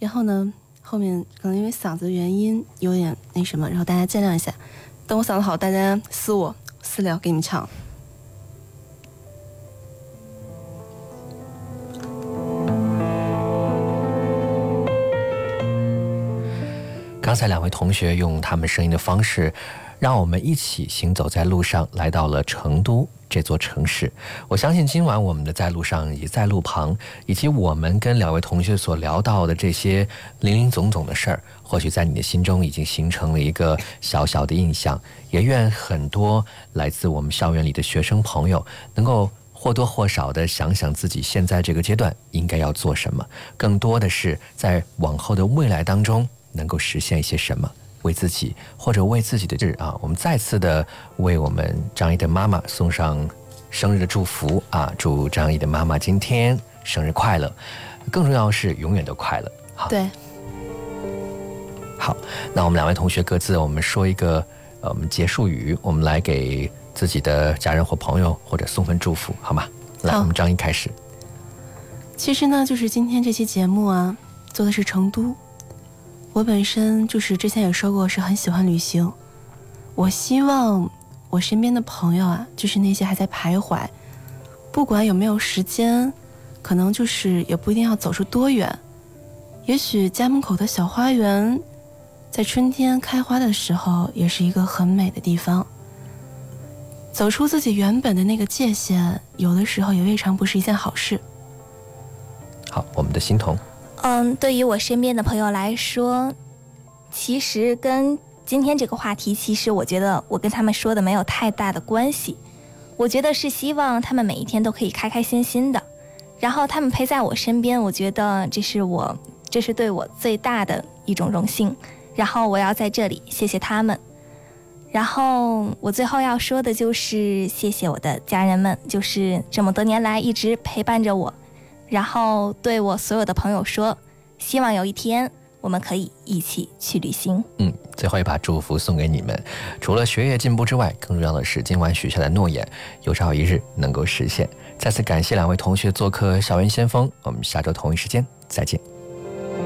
然后呢，后面可能因为嗓子的原因有点那什么，然后大家见谅一下。等我嗓子好，大家私聊给你们唱。 刚才两位同学用他们声音的方式，让我们一起行走在路上，来到了成都这座城市。我相信今晚我们的在路上也在路旁，以及我们跟两位同学所聊到的这些林林总总的事儿，或许在你的心中已经形成了一个小小的印象。也愿很多来自我们校园里的学生朋友能够或多或少的想想自己现在这个阶段应该要做什么，更多的是在往后的未来当中能够实现一些什么，为自己或者为自己的日啊，我们再次的为我们张毅的妈妈送上生日的祝福啊！祝张毅的妈妈今天生日快乐，更重要的是永远都快乐。好， 对， 好，那我们两位同学各自我们说一个结束语，我们来给自己的家人或朋友或者送份祝福，好吗？来，我们张毅开始。 其实呢，就是今天这期节目啊，做的是成都。我本身就是之前也说过，是很喜欢旅行。我希望我身边的朋友啊，就是那些还在徘徊，不管有没有时间，可能就是也不一定要走出多远。也许家门口的小花园，在春天开花的时候，也是一个很美的地方。走出自己原本的那个界限，有的时候也未尝不是一件好事。 好，我们的欣桐。 对于我身边的朋友来说，其实跟今天这个话题，其实我觉得我跟他们说的没有太大的关系。我觉得是希望他们每一天都可以开开心心的，然后他们陪在我身边，我觉得这是对我最大的一种荣幸。然后我要在这里谢谢他们。然后我最后要说的就是谢谢我的家人们，就是这么多年来一直陪伴着我。然后对我所有的朋友说，希望有一天我们可以一起去旅行。 最后一把祝福送给你们，除了学业进步之外，更重要的是今晚许下的诺言有朝一日能够实现。再次感谢两位同学做客校园先锋，我们下周同一时间再见。